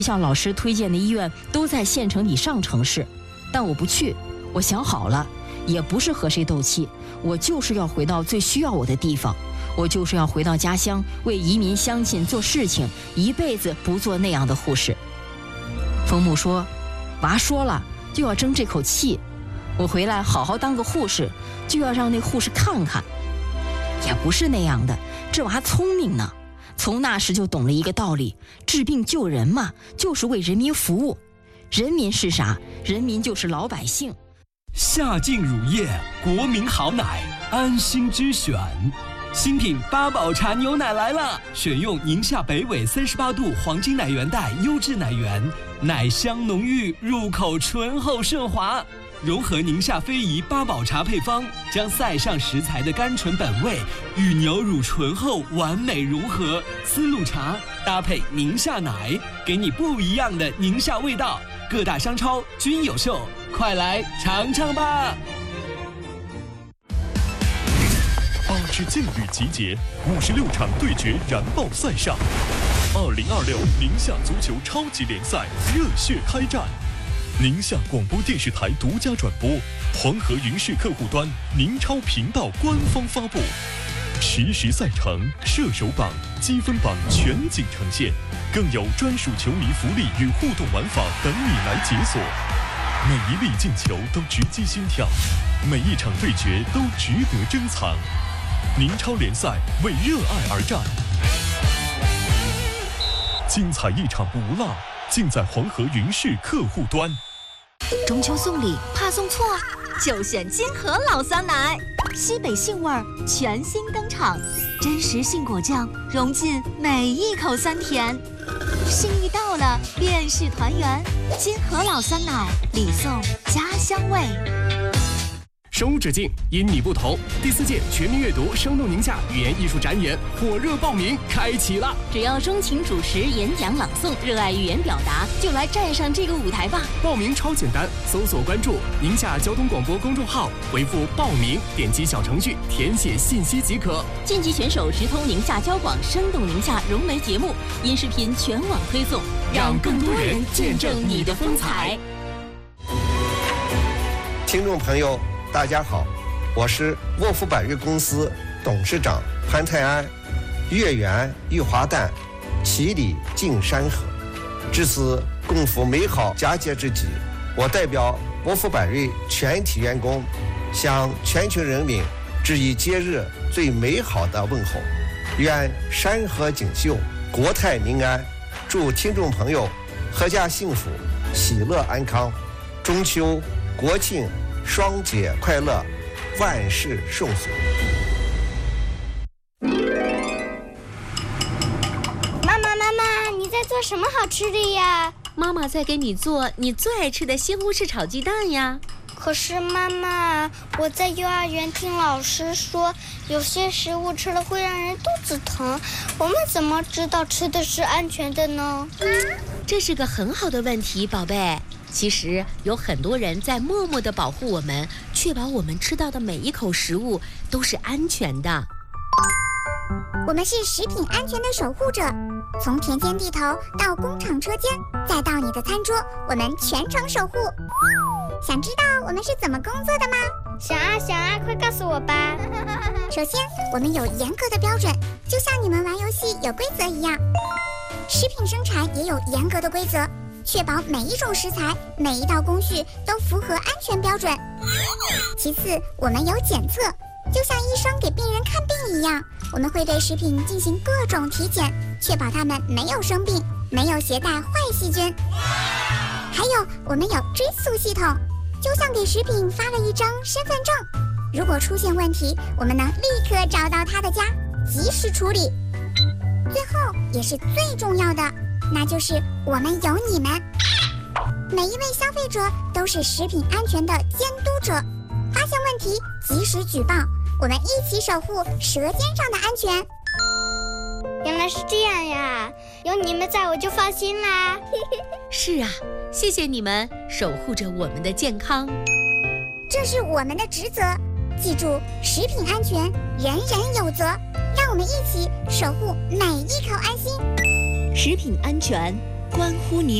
校老师推荐的医院都在县城以上城市，但我不去。我想好了，也不是和谁斗气，我就是要回到最需要我的地方，我就是要回到家乡，为移民乡亲做事情，一辈子不做那样的护士。冯母说，娃说了就要争这口气，我回来好好当个护士，就要让那护士看看。也不是那样的，这娃聪明呢，从那时就懂了一个道理，治病救人嘛，就是为人民服务。人民是啥？人民就是老百姓。 夏劲乳业，国民好奶，安心之选。新品八宝茶牛奶来了，选用宁夏北纬38度黄金奶源带优质奶源，奶香浓郁，入口醇厚顺滑。融合宁夏非遗八宝茶配方，将塞上食材的甘醇本味与牛乳醇厚完美融合。丝路茶搭配宁夏奶，给你不一样的宁夏味道。各大商超均有售，快来尝尝吧 ！8支劲旅集结，56场对决燃爆赛上，2026宁夏足球超级联赛热血开战。宁夏广播电视台独家转播，黄河云视客户端宁超频道官方发布，实时赛程、射手榜、积分榜全景呈现，更有专属球迷福利与互动玩法等你来解锁。每一粒进球都直击心跳，每一场对决都值得珍藏。宁超联赛为热爱而战，精彩一场不落，尽在黄河云视客户端。 中秋送礼怕送错，就选金河老酸奶，西北杏味儿全新登场，真实杏果酱融进每一口酸甜，心意到了便是团圆。金河老酸奶，礼送家乡味。 生无止境，因你不同。第4届全民阅读生动宁夏语言艺术展演火热报名开启了， 只要钟情主持、演讲、朗诵，热爱语言表达，就来站上这个舞台吧。 报名超简单，搜索关注宁夏交通广播公众号，回复报名，点击小程序填写信息即可。 晋级选手直通宁夏交广生动宁夏融媒节目，音视频全网推送， 让更多人见证你的风采。 听众朋友大家好，我是沃夫百瑞公司董事长潘泰安。月圆玉华诞，其理尽山河。至此共赴美好佳节之际，我代表沃夫百瑞全体员工，向全球人民致以节日最美好的问候。愿山河锦绣，国泰民安。祝听众朋友阖家幸福，喜乐安康。中秋、国庆双节快乐，万事顺遂。 妈妈，你在做什么好吃的呀？ 妈妈在给你做你最爱吃的西红柿炒鸡蛋呀。 可是妈妈，我在幼儿园听老师说，有些食物吃了会让人肚子疼，我们怎么知道吃的是安全的呢？ 这是个很好的问题，宝贝。其实有很多人在默默地保护我们，确保我们吃到的每一口食物都是安全的。 我们是食品安全的守护者，从田间地头到工厂车间，再到你的餐桌，我们全程守护。想知道我们是怎么工作的吗？ 想啊，快告诉我吧。 首先，我们有严格的标准，就像你们玩游戏有规则一样，食品生产也有严格的规则，确保每一种食材、每一道工序都符合安全标准。其次，我们有检测，就像医生给病人看病一样，我们会对食品进行各种体检，确保它们没有生病，没有携带坏细菌。还有，我们有追溯系统，就像给食品发了一张身份证，如果出现问题，我们能立刻找到它的家，及时处理。最后，也是最重要的，那就是我们有你们。每一位消费者都是食品安全的监督者，发现问题及时举报，我们一起守护舌尖上的安全。 原来是这样呀，有你们在我就放心啦。 是啊，谢谢你们守护着我们的健康， 这是我们的职责。记住，食品安全人人有责，让我们一起守护每一口安心。 食品安全关乎您。